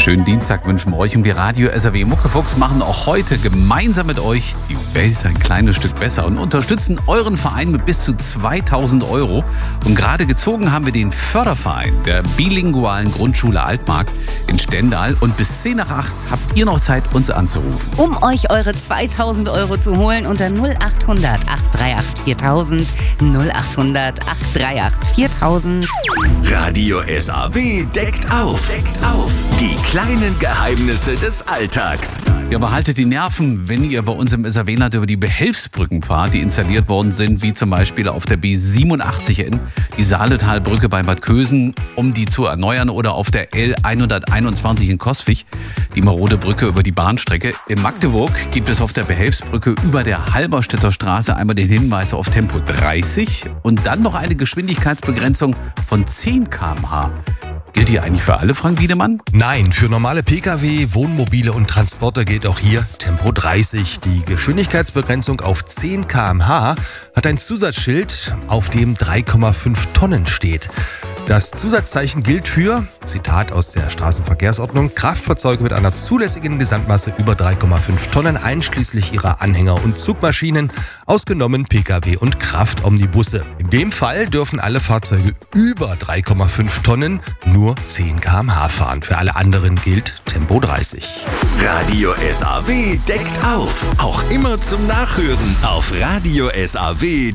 Schönen Dienstag wünschen wir euch und wir Radio SAW Muckefuchs machen auch heute gemeinsam mit euch die Welt ein kleines Stück besser und unterstützen euren Verein mit bis zu 2000 €. Und gerade gezogen haben wir den Förderverein der bilingualen Grundschule Altmark in Stendal. Und bis 10 nach 8 habt ihr noch Zeit, uns anzurufen. Um euch eure 2000 € zu holen unter 0800 838 4000, 0800 838 4000. Radio SAW deckt auf. Die kleinen Geheimnisse des Alltags. Ja, behaltet die Nerven, wenn ihr bei uns im SAW-Land über die Behelfsbrücken fahrt, die installiert worden sind, wie zum Beispiel auf der B87N, die Saaletalbrücke bei Bad Kösen, um die zu erneuern, oder auf der L121 in Coswig, die marode Brücke über die Bahnstrecke. In Magdeburg gibt es auf der Behelfsbrücke über der Halberstädter Straße einmal den Hinweis auf Tempo 30 und dann noch eine Geschwindigkeitsbegrenzung von 10 km/h. Gilt die eigentlich für alle, Frank Wiedemann? Nein, für normale Pkw, Wohnmobile und Transporter gilt auch hier Tempo 30. Die Geschwindigkeitsbegrenzung auf 10 km/h hat ein Zusatzschild, auf dem 3,5 Tonnen steht. Das Zusatzzeichen gilt für, Zitat aus der Straßenverkehrsordnung, Kraftfahrzeuge mit einer zulässigen Gesamtmasse über 3,5 Tonnen, einschließlich ihrer Anhänger und Zugmaschinen, ausgenommen Pkw und Kraftomnibusse. In dem Fall dürfen alle Fahrzeuge über 3,5 Tonnen nur 10 km/h fahren. Für alle anderen gilt Tempo 30. Radio SAW deckt auf. Auch immer zum Nachhören auf radiosaw.de.